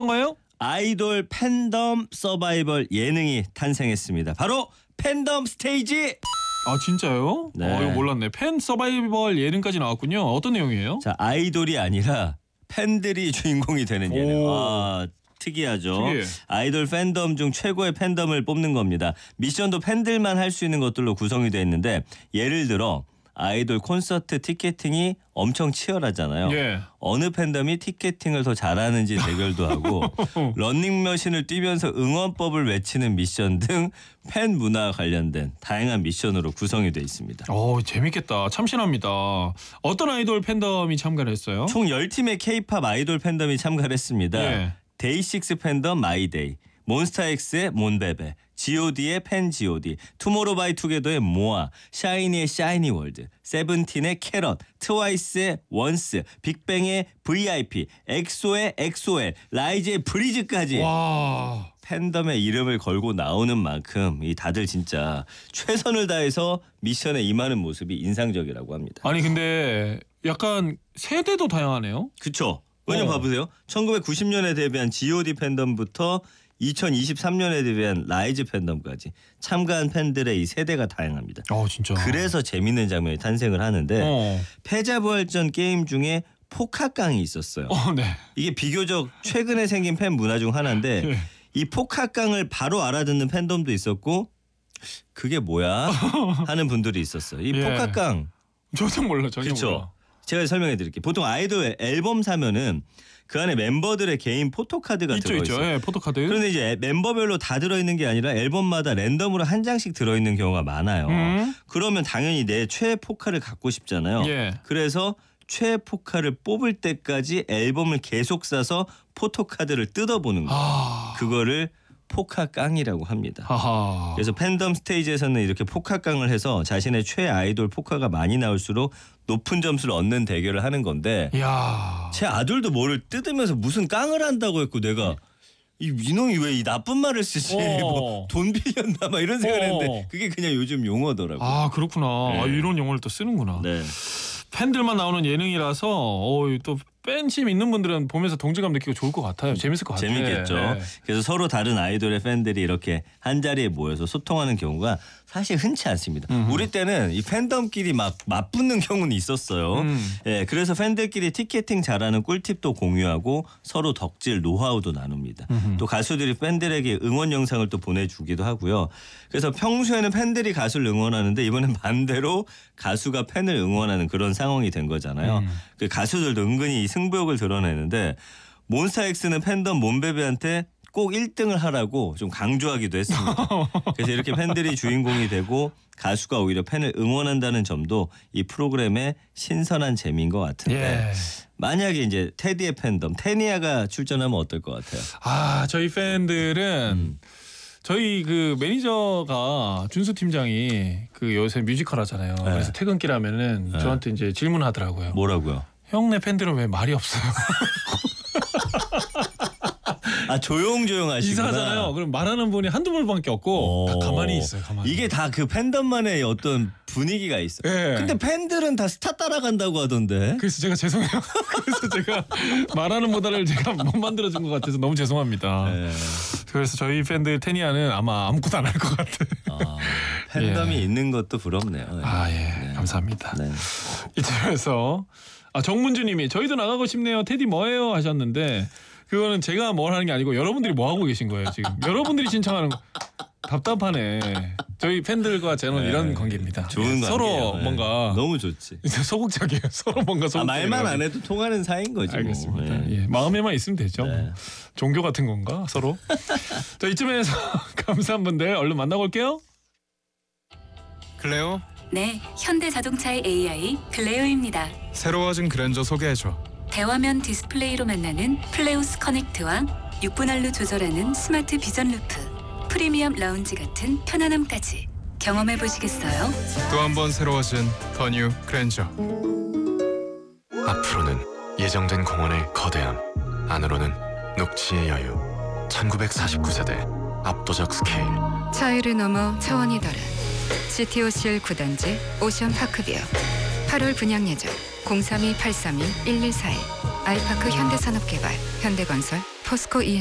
건가요? 아이돌 팬덤 서바이벌 예능이 탄생했습니다. 바로 팬덤 스테이지. 아 진짜요? 네. 이거 몰랐네. 팬 서바이벌 예능까지 나왔군요. 어떤 내용이에요? 자, 아이돌이 아니라 팬들이 주인공이 되는 예능. 아, 특이하죠. 특이해. 아이돌 팬덤 중 최고의 팬덤을 뽑는 겁니다. 미션도 팬들만 할 수 있는 것들로 구성이 되어 있는데, 예를 들어 아이돌 콘서트 티켓팅이 엄청 치열하잖아요. 예. 어느 팬덤이 티켓팅을 더 잘하는지 대결도 하고 런닝머신을 뛰면서 응원법을 외치는 미션 등 팬 문화와 관련된 다양한 미션으로 구성이 되어 있습니다. 재밌겠다. 참신합니다. 어떤 아이돌 팬덤이 참가를 했어요? 총 10팀의 K-팝 아이돌 팬덤이 참가를 했습니다. 예. 데이식스 팬덤 마이데이, 몬스타엑스의 몬베베, G.O.D의 팬 G.O.D, 투모로우바이투게더의 모아, 샤이니의 샤이니월드, 세븐틴의 캐럿, 트와이스의 원스, 빅뱅의 VIP, 엑소의 엑소엘, 라이즈의 브리즈까지. 와. 팬덤의 이름을 걸고 나오는 만큼 이 다들 진짜 최선을 다해서 미션에 임하는 모습이 인상적이라고 합니다. 아니 근데 약간 세대도 다양하네요. 그쵸? 왜냐면 봐보세요. 1990년에 데뷔한 G.O.D 팬덤부터 2023년에 데뷔한 라이즈 팬덤까지 참가한 팬들의 이 세대가 다양합니다. 진짜. 그래서 재밌는 장면이 탄생을 하는데 패자부활전 게임 중에 포카깡이 있었어요. 네. 이게 비교적 최근에 생긴 팬 문화 중 하나인데 예. 이 포카깡을 바로 알아듣는 팬덤도 있었고, 그게 뭐야 하는 분들이 있었어요. 이 예. 포카깡. 저도 몰라. 전혀 그렇죠. 몰라. 제가 설명해 드릴게요. 보통 아이돌 앨범 사면은 그 안에 멤버들의 개인 포토카드가 들어있어요. 있죠. 예, 포토카드. 그런데 이제 멤버별로 다 들어있는 게 아니라 앨범마다 랜덤으로 한 장씩 들어있는 경우가 많아요. 그러면 당연히 내 최애 포카를 갖고 싶잖아요. 예. 그래서 최애 포카를 뽑을 때까지 앨범을 계속 사서 포토카드를 뜯어보는 거예요. 그거를 포카깡이라고 합니다. 하하. 그래서 팬덤 스테이지에서는 이렇게 포카깡을 해서 자신의 최애 아이돌 포카가 많이 나올수록 높은 점수를 얻는 대결을 하는 건데, 야. 제 아들도 뭐를 뜯으면서 무슨 깡을 한다고 했고, 내가 이놈이 왜 이 나쁜 말을 쓰지? 뭐 돈 빌렸나 막 이런 생각을 했는데 그게 그냥 요즘 용어더라고요. 아 그렇구나. 네. 이런 용어를 또 쓰는구나. 네. 팬들만 나오는 예능이라서 또 팬심 있는 분들은 보면서 동질감 느끼고 좋을 것 같아요. 재밌을 것 같아요. 재밌겠죠. 네. 그래서 서로 다른 아이돌의 팬들이 이렇게 한 자리에 모여서 소통하는 경우가 사실 흔치 않습니다. 우리 때는 이 팬덤끼리 막 맞붙는 경우는 있었어요. 예, 그래서 팬들끼리 티켓팅 잘하는 꿀팁도 공유하고 서로 덕질 노하우도 나눕니다. 또 가수들이 팬들에게 응원 영상을 또 보내주기도 하고요. 그래서 평소에는 팬들이 가수를 응원하는데 이번엔 반대로 가수가 팬을 응원하는 그런 상황이 된 거잖아요. 그 가수들도 은근히 이 승부욕을 드러내는데, 몬스타엑스는 팬덤 몬베베한테 꼭 1등을 하라고 좀 강조하기도 했습니다. 그래서 이렇게 팬들이 주인공이 되고 가수가 오히려 팬을 응원한다는 점도 이 프로그램의 신선한 재미인 것 같은데, 예. 만약에 이제 테디의 팬덤 테니아가 출전하면 어떨 것 같아요? 저희 팬들은 저희 그 매니저가 준수 팀장이 그 요새 뮤지컬 하잖아요. 네. 그래서 퇴근길 하면은 저한테 이제 질문하더라고요. 뭐라고요? 형네 팬들은 왜 말이 없어요? 아, 조용조용 하시구나. 이상하잖아요. 그럼 말하는 분이 한두 분밖에 없고 다 가만히 있어요. 가만히. 이게 다 그 팬덤만의 어떤 분위기가 있어요. 예. 근데 팬들은 다 스타 따라간다고 하던데. 그래서 제가 죄송해요. 그래서 제가 말하는 모델을 제가 못 만들어준 것 같아서 너무 죄송합니다. 네. 그래서 저희 팬들 테니아는 아마 아무것도 안 할 것 같아요. 팬덤이 예. 있는 것도 부럽네요. 예. 감사합니다. 네. 이쯤에서 정문주님이 저희도 나가고 싶네요. 테디 뭐해요 하셨는데, 그거는 제가 뭘 하는 게 아니고 여러분들이 뭐 하고 계신 거예요 지금. 여러분들이 신청하는 거. 답답하네. 저희 팬들과 저는 이런 관계입니다. 좋은 서로 관계예요. 네. 뭔가 너무 좋지. 소극적이에요. 서로 뭔가 소극적이에요. 말만 안 해도 통하는 사이인 거지. 알겠습니다. 뭐. 예, 마음에만 있으면 되죠. 네. 종교 같은 건가 서로. 자, 이쯤에서 감사한 분들 얼른 만나고 올게요. 클레오, 네, 현대자동차의 AI 클레오입니다. 새로워진 그랜저 소개해줘. 대화면 디스플레이로 만나는 플레우스 커넥트와 6분할로 조절하는 스마트 비전 루프, 프리미엄 라운지 같은 편안함까지 경험해 보시겠어요? 또 한 번 새로워진 더 뉴 그랜저. 앞으로는 예정된 공원의 거대함, 안으로는 녹지의 여유. 1949세대 압도적 스케일. 차이를 넘어 차원이 다른 GTOCL 9단지 오션 파크비어. 8월 분양 예정 032-832-1141. 아이파크 현대산업개발 현대건설 포스코